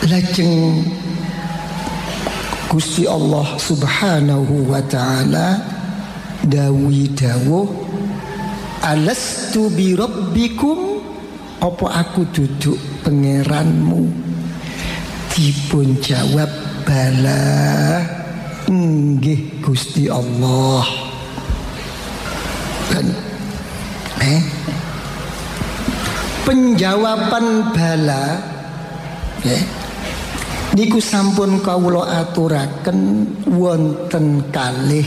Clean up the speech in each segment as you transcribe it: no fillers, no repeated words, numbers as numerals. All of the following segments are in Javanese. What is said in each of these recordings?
Lajeng Gusti Allah Subhanahu wa ta'ala dawuh, alastu bi rabbikum, apa aku duduk pangeranmu? Dipun jawab, bala, nggih Gusti Allah. Dan penjawaban bala niku sampun kawula aturaken wonten kalih.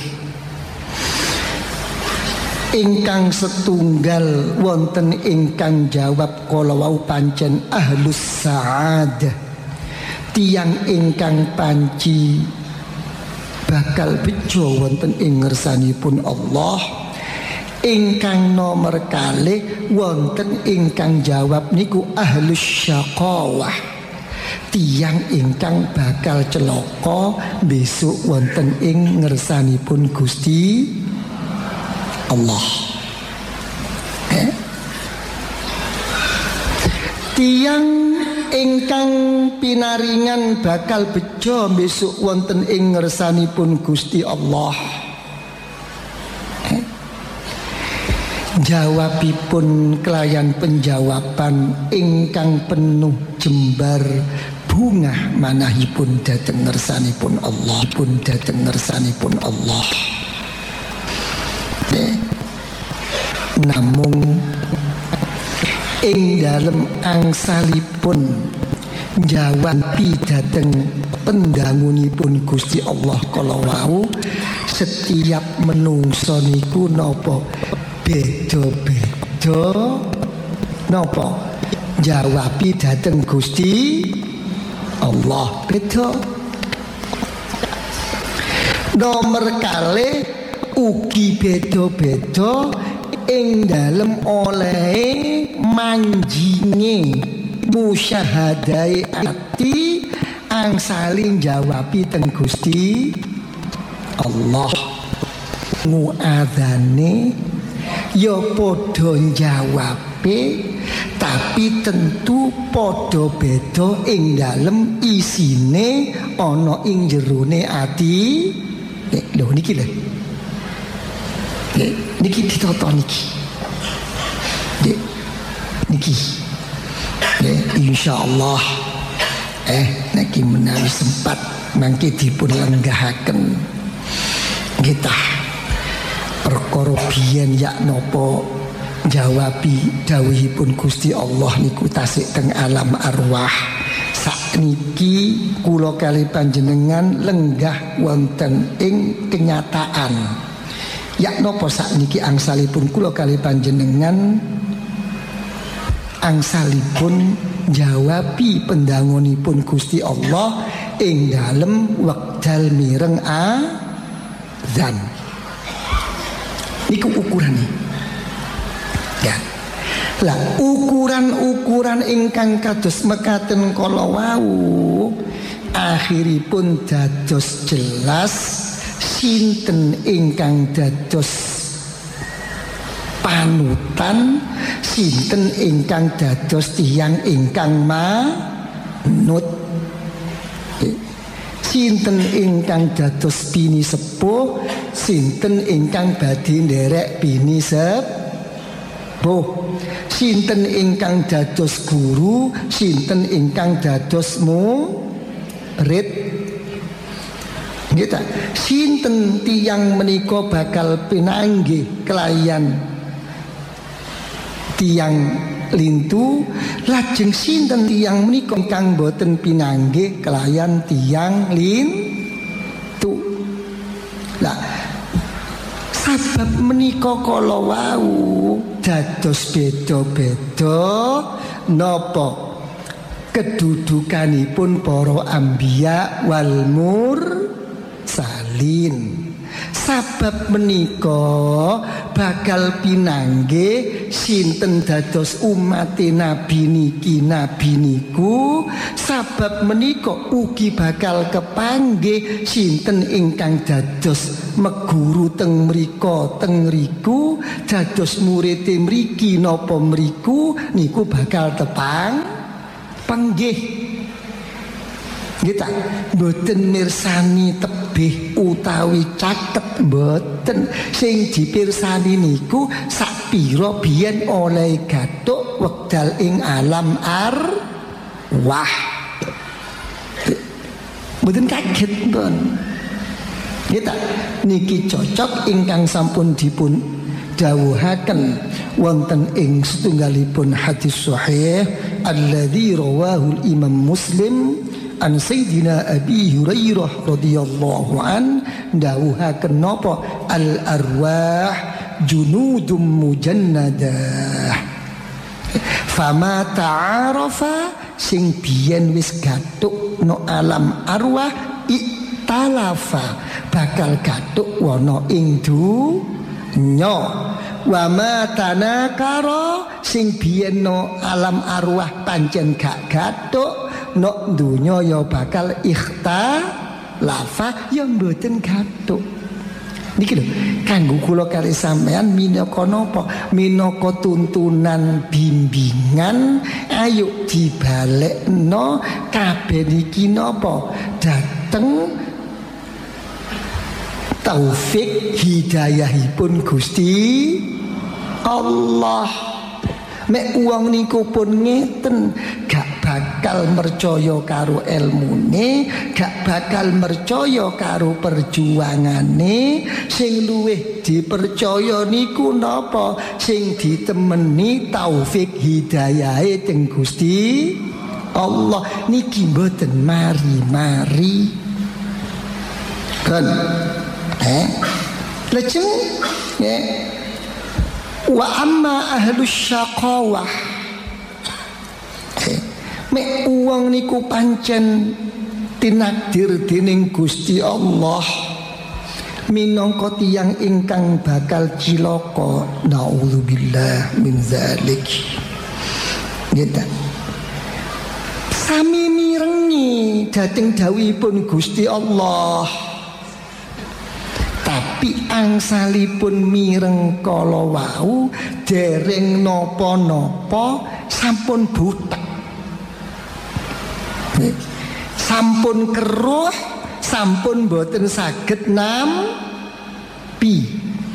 Ingkang setunggal wonten ingkang jawab kala wau pancen ahlus sa'adah, tiyang ingkang panci bakal bejo wonten ing ngersanipun Allah. Ingkang nomor kalih wonten ingkang jawab niku ahlus syaqawah, tiyang ingkang bakal celaka besok wonten ing ngersanipun Gusti Allah. Tiyang ingkang pinaringan bakal bejo besok wonten ing ngersanipun Gusti Allah. Jawabipun kelayan penjawaban ingkang penuh jembar bungah manahipun dhateng ngersanipun Allah, pun dhateng ngersanipun Allah. Namung ing dalem angsalipun jawabi dhateng pendangunipun Gusti Allah kala wau, setiap menungso niku napa beda-beda napa jawabi dhateng Gusti Allah beda. Nomor kalih ugi beda-beda ing dalem oleh manjinge musyahadai ati angsaling jawabi teng Gusti Allah. Nguadane ya padha jawabe, tapi tentu padha beda ing dalem isine ana ing jerone ati. Lho niki lho. Niki ditata niki. Niki. Insyaallah niki menawi sempat mangke dipun lenggahaken kita perkara biyen yak napa jawabi dawuhipun Gusti Allah niku tasik teng alam arwah. Sakniki kula kali panjenengan lenggah wonten ing kenyataan. Yak napa sakniki angsalipun kula kali panjenengan angsalipun jawabi pendangunipun Gusti Allah ing dalem wekdal mireng azan. Niku ukurane. Ya. Lah ukuran-ukuran ingkang kados mekaten kala wau akhiripun dados jelas sinten ingkang dados panutan, sinten ingkang dados tiyang ingkang manut, sinten ingkang dados bini sepuh, sinten ingkang badhe nderek bini sepuh, sinten ingkang dados guru, sinten ingkang dados murid. Nggih, sinten tiyang menika bakal pinanggih kelayan tiyang lintu, lajeng sinten tiyang menika kang boten pinanggih kelayan tiyang lintu. Lah sabab menika kala wau dados beda-beda napa kedudukanipun para anbiya wal mursalin. Sabab menika bakal pinanggih sinten dados umate nabi niki nabi niku. Sabab menika ugi bakal kepanggih sinten ingkang dados meguru teng mriko teng mriku, dados murid mriki napa mriku niku bakal tepang panggih. Kita mboten mirsani tebih utawi caket mboten, sing dipirsani niku sakpira biyen oleh gathuk wekdal ing alam arwah. Mboten kaget pun. Kita niki cocok ingkang sampun dipun dawuhaken wonten ing setunggalipun hadis sahih alladzi rawahu Imam Muslim an Sayyidina Abi Hurairah radhiyallahu an dawuhaken napa al arwah junudum mujannadah fama ta'arafa sing biyen wis gathuk no alam arwah iktalafa bakal gathuk wana ing dunya wa ma tanakara sing biyen no alam arwah pancen gak gathuk no dunya ya bakal ikhtalafa ya mboten gathuk. Niki lho kanggo kula kali sampean minangka napa? Minangka tuntunan bimbingan ayo dibalekno kabeh niki napa? Dateng taufik hidayahipun Gusti Allah. Mek uang niku pun ngeten, gak bakal percaya karo ilmune, gak bakal percaya karo perjuangane. Sing luwih dipercaya niku napa? Sing ditemeni taufik hidayahe teng Gusti Allah. Niki mboten mari-mari. Kan lajeng wa amma ahlus syaqawah mek uang niku pancen tinakdir dening Gusti Allah minangka tiyang ingkang bakal cilaka naudzubillah min zalik. Ngeten sami mirengi dhateng dawuhipun Gusti Allah, tapi angsalipun mireng kala wau dereng napa-napa sampun butek, sampun keruh, sampun boten saged nampi.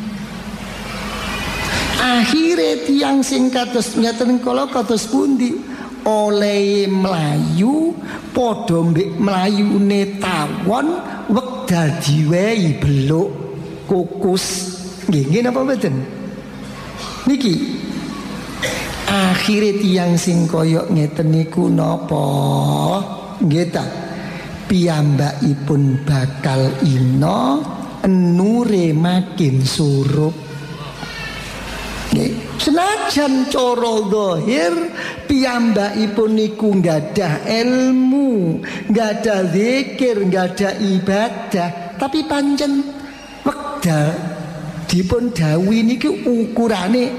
Akhire tiyang sing kados ngeten kala kados pundi? Oleh mlayu padha mbek mlayune tawon wekdal diwehi beluk kukus. Nggih napa mboten? Niki akhire tiyang sing kaya ngeten niku napa? Nggih ta? Piyambakipun bakal ina nure makin surup. Nggih. Senajan cara zahir piyambakipun niku nggadah ilmu, nggadah zikir, nggadah ibadah, tapi pancen wekdal dipun dawuhi niki ukurane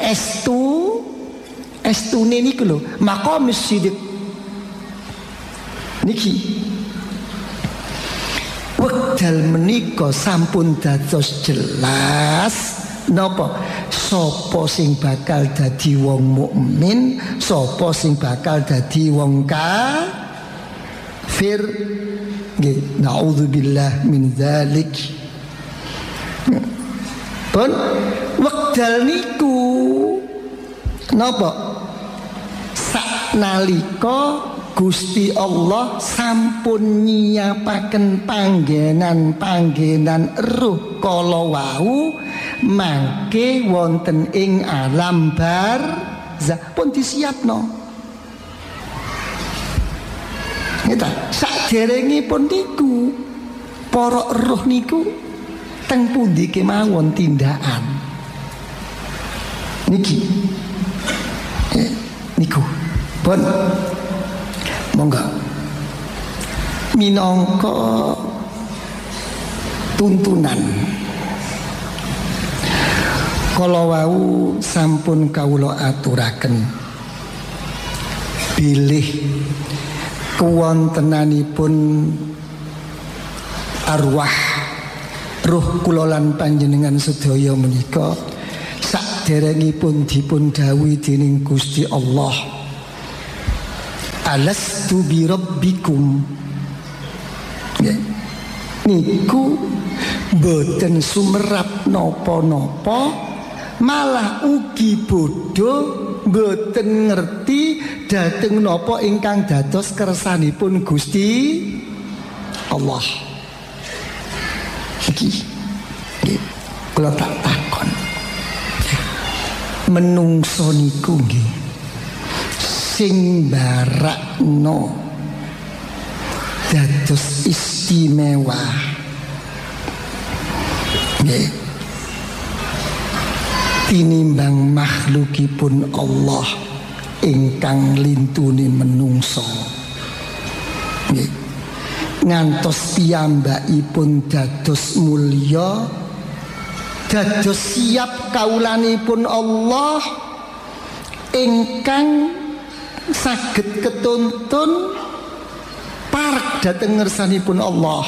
estune niku lho, maqamis sidik niki wekdal menika sampun dados jelas napa sapa sing bakal dadi wong mukmin, sapa sing bakal dadi wong kafir. Nggih, naudzubillah min dzalik. Pun wekdal niku napa saknalika Gusti Allah sampun nyiapaken panggenan-panggenan ruh kala wau mangke wonten ing alam barzah pun disiapno. Ngeta saderengipun niku para ruh niku teng pundi kemawon tindakan niki niku pun monggo minangka tuntunan kala wau sampun kawula aturaken bilih kewontenanipun arwah ruh kula lan panjenengan sedaya menika saderengipun dipun dawuhi dening Gusti Allah, alastu bi rabbikum, Niku boten sumerap napa-napa, malah ugi bodoh, boten ngerti dhateng napa ingkang dados kersanipun Gusti Allah. Iki kula tak takon, menungso niku nggih sing barakno dados istimewa nggih tinimbang makhlukipun Allah ingkang lintune menungso nggih, ngantos piyambakipun dados mulya, dados siap kawulanipun Allah ingkang saged ketuntun parek dhateng ngersanipun Allah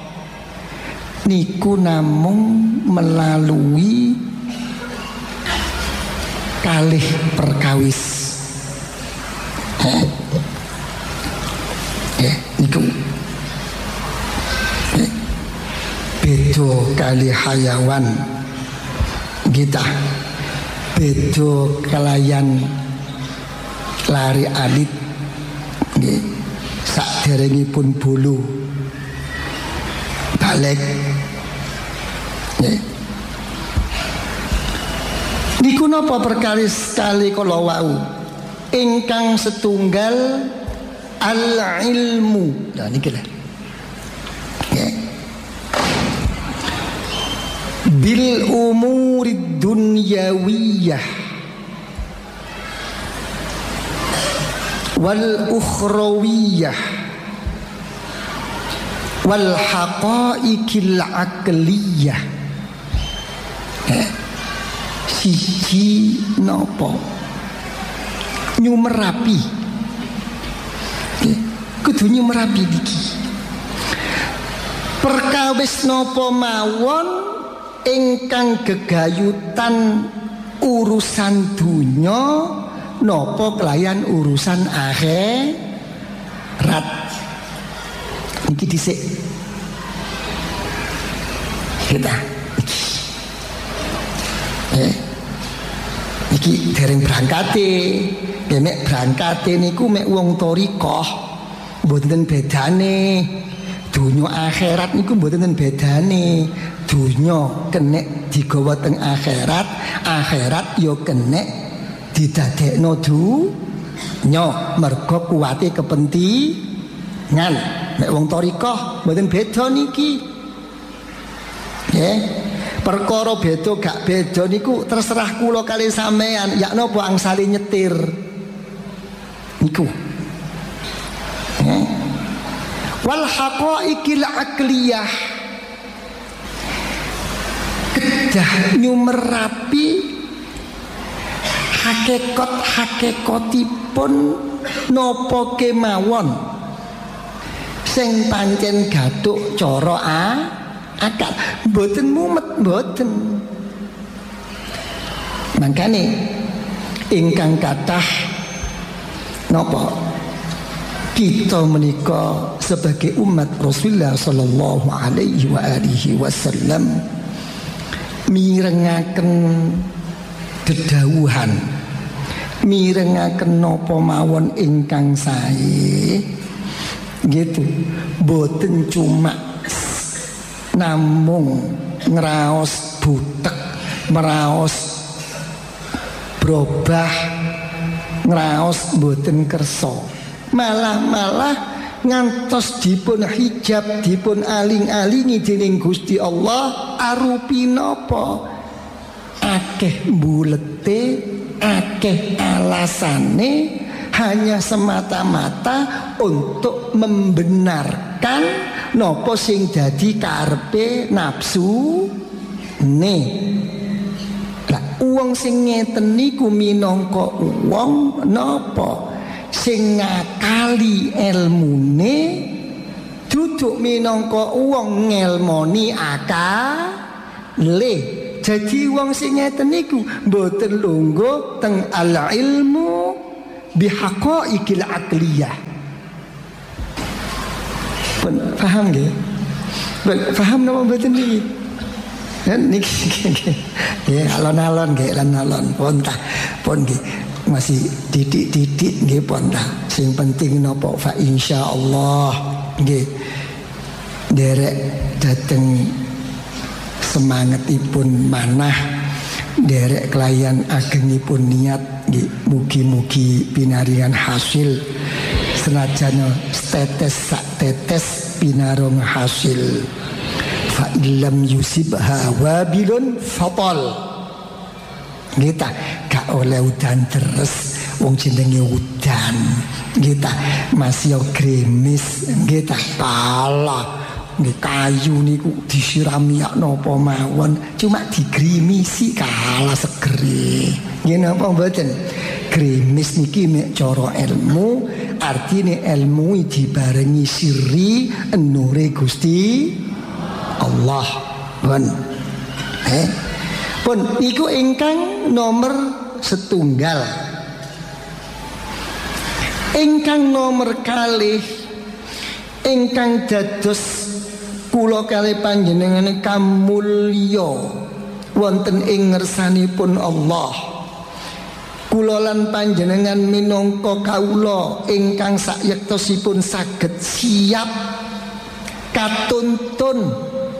niku namung melalui kalih perkawis. Niku beda kali hayawan kita, beda kelayan lari alit nggih, saderengipun bulu balik nggih. Niku napa perkawis kali kala wau ingkang setunggal al-ilmu. Nah niki lho nggih, bil umurid dunyawiyah wal ukhrawiyah wal haqaiqil aqliyah. Siji nopo nyumerapi, kudu nyumerapi niki perkawis nopo mawon ingkang gegayutan urusan dunya nopo kelayan urusan akhirat. Niki dhisik kita iki dereng berangkate, nek berangkate niku mek wong thariqah mboten bedane. Dunya akhirat niku mboten bedane. Dunya kenek digawa teng akhirat, akhirat yo kenek didadekno dunya mergo kuwate kepentingan. Nek wong thariqah mboten beda niki. Nggih. Perkara beda gak beda niku terserah kula kali sampean, ya napa angsale nyetir niku. Wal haqaiqil aqliyah, kedah nyumerapi hakikat-hakikatipun napa kemawon sing pancen gathuk cara akal, mboten mumet mboten. Mangkane ingkang kathah napa kita menika sebagai umat Rasulullah sallallahu alaihi wa alihi wasallam mirengaken dedawuhan, mirengaken napa mawon ingkang sae gitu, mboten cuma namung ngraos butek, meraos brobah, ngraos mboten kersa, malah ngantos dipun hijab, dipun aling-alingi dening Gusti Allah arupi napa? Akeh bulete, akeh alasane, hanya semata-mata untuk membenarkan nopo sing dadi karepe nafsu ne. Lah wong sing ngeten niku minangka wong napa sing ngakali ilmune, duduk minangka wong ngelmoni akale. Jadi wong sing ngeten niku mboten lungguh teng al ilmu bihaqaiqil aqliyah. Pun paham nggih? Paham napa mboten niki? Niki nggih alon-alon nggih alon-alon pun tah pun nggih masih titik-titik nggih pun tah. Sing penting napa fa insyaallah nggih derek dateng semangatipun manah derek kelayan agengipun niat nggih mugi-mugi pinaringan hasil senajan setetes sak tetes pinarung hasil fa illam yusibha wabilun fatal kita gak oleh udan terus wong jenenge udan kita masih grimis kita pala nggih kayu niku disirami napa mawon cuma digrimisi kalah segere nggih napa mboten grimis niki mek cara ilmu artine ilmu dibarengi sirri nure Gusti Allah pun pun niku ingkang nomor setunggal. Ingkang nomor kalih ingkang dados kula kalih panjenengan kamulya wonten ing ngersanipun Allah. Kula lan panjenengan minangka kawula ingkang sayektosipun saged siap katuntun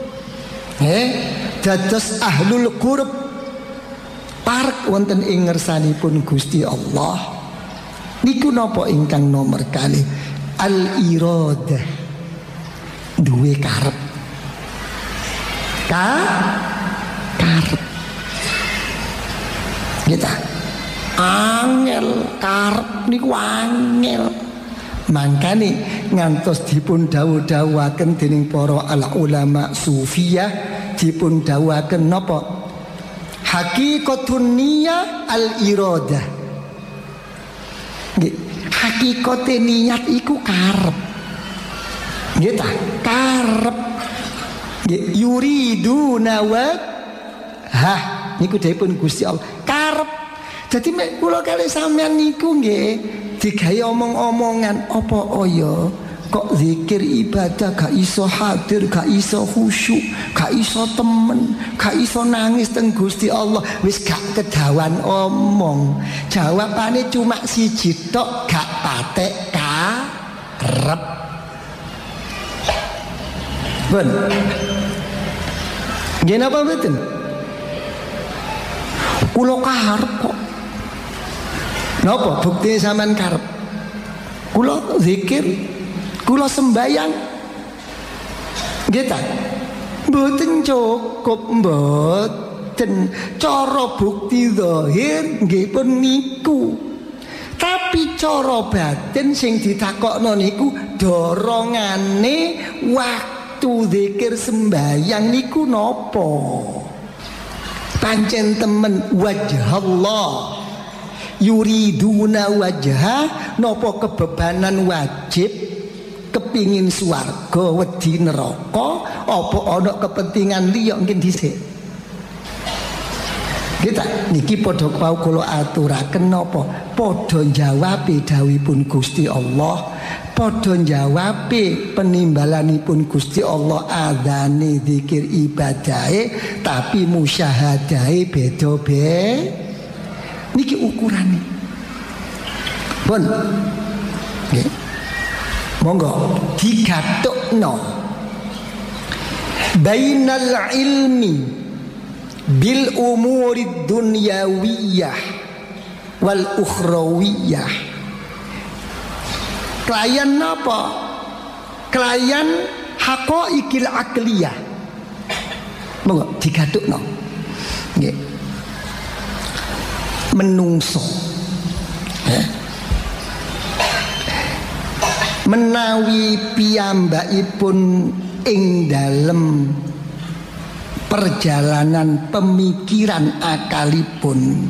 dados ahlul qurb parek wonten ing ngersanipun Gusti Allah. Niku napa ingkang nomor kalih al iradah duwe karep karep kita angel karep niku angel mangkane ngantos dipun dawuh-dawuhaken dening para al ulama sufiyah dipun dawuhaken napa hakikatun niyah al iradah nggih hakikate niat iku karep nggih ta karep nggih yuriduna wa niku dipun Gusti Allah karep dadi mek kula kalih sampean niku nggih digawe omong-omongan apa ya kok zikir ibadah gak iso hadir, gak iso khusyuk, gak iso temen, gak iso nangis teng Gusti Allah. Wis gak kedawan omong. Jawabane cuma siji tok, gak patek karep. Ben. Nggih napa mboten? Kula karep kok. Napa bukti sampean karep? Kula zikir, kula sembayang gitu mboten cukup mboten cara bukti zahir nggih pun niku tapi cara batin sing ditakokno niku dorongane waktu zikir sembayang niku napa pancen temen wajah Allah yuriduna wajah napa kebebanan wajib kepingin swarga wedi neraka apa ana kepentingan liya nggih dhisik kita niki padha kula aturaken napa padha jawabe dawuhipun Gusti Allah padha jawabe penimbalanipun Gusti Allah adzane zikir ibadahe tapi musyahadahe beda niki ukurane pun nggih monggo digatukno bainal ilmi bil umuri dunyawiyah wal ukhrawiyah klien napa klien haqaiqil aqliyah monggo digatukno nggih menungso menawi piyambakipun ing dalem perjalanan pemikiran akalipun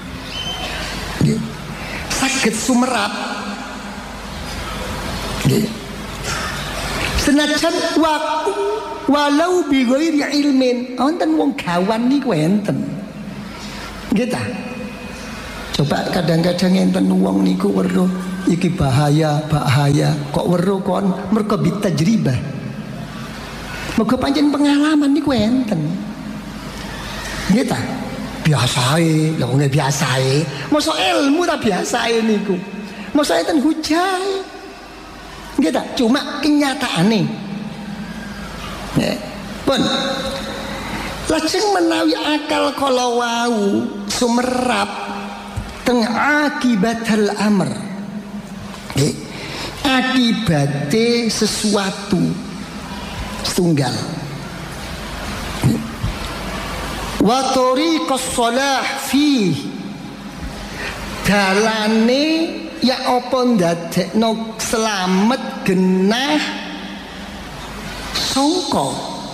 saged sumerap senajan walau bi ghairi ilmin wonten wong gawan niku enten nggih ta coba kadang-kadang enten wong niku weruh iki bahaya kok weruh kon mergo bitajribah. Mergo pancen pengalaman niku enten. Nggih ta? Biasae, lha ngene biasae. Mosok ilmu ta biasae niku. Mosok enten hujae. Nggih ta? Cuma kenyataane. Nggih. Pun. Lajeng menawi akal kala wau sumerap teng akibatul amr. Nggih. Akibate sesuatu setunggal. Wa tariqas shalah fi dalane ya apa ndadekno slamet genah sangka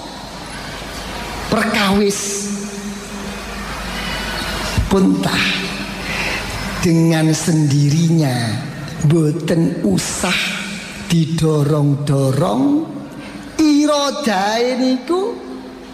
perkawis puntah dengan sendirinya, boten usah didorong-dorong, iradae niku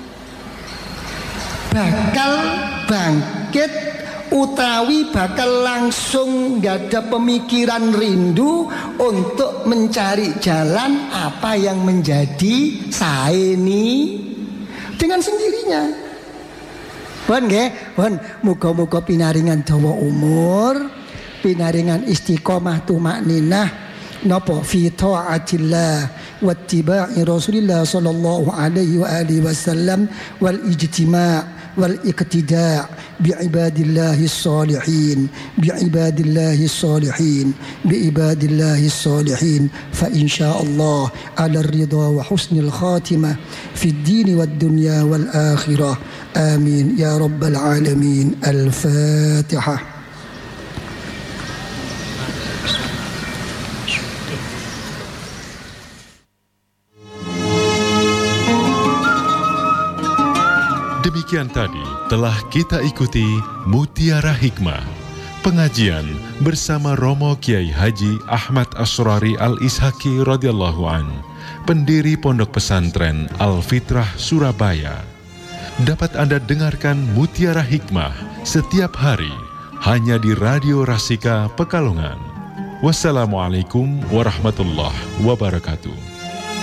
bakal bangkit utawi bakal langsung gak ada pemikiran rindu untuk mencari jalan apa yang menjadi saeni dengan sendirinya. Pun nggih, pun muga-muga pinaringan dawa umur, pinaringan istiqomah tumakninah napa fi taatillah wattiba'i Rasulillah sallallahu alaihi wa alihi wasallam wal ijtima' wal iqtida' bi'ibadillahi salihin bi'ibadillahi salihin bi'ibadillahi salihin fa insyaallah ala ridha wa husnil khatimah fid din wad dunya wal akhirah amin ya rabbal alamin. Al-Fatihah. Demikian tadi telah kita ikuti Mutiara Hikmah, pengajian bersama Romo Kiai Haji Ahmad Asrari Al-Ishaki radhiyallahu an, pendiri Pondok Pesantren Al-Fitrah Surabaya. Dapat Anda dengarkan Mutiara Hikmah setiap hari hanya di Radio Rasika Pekalongan. Wassalamualaikum warahmatullahi wabarakatuh.